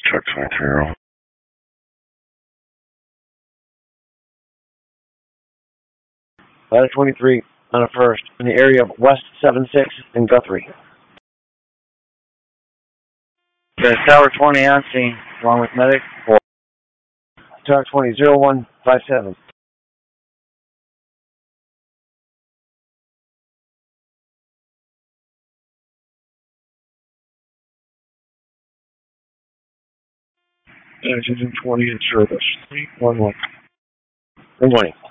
Truck 23. Ladder 23 on a first in the area of West 76 and Guthrie. There's Tower 20 on scene, along with medic. Tower 20, 0157. Engine 20 in service. 311. Good morning.